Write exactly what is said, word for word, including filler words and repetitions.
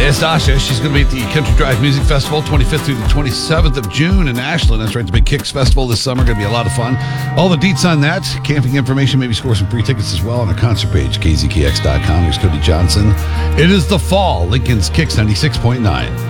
It's Dasha. She's going to be at the Country Drive Music Festival, twenty-fifth through the twenty-seventh of June in Ashland. That's right, the Big Kicks Festival this summer. Going to be a lot of fun. All the deets on that, camping information, maybe score some free tickets as well on our concert page, k z k x dot com. Here's Cody Johnson. It is the fall. Lincoln's Kicks ninety-six point nine.